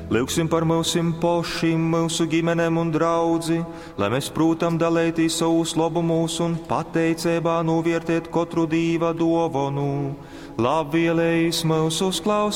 Lūksim par mūsim pošim, mūsu ģimenēm un draudzi, lai mēs prūtam dalētī savus labumus un pateicībā novērtēt katru dīva dovanu. Labvēlējis mūsu klausītājus.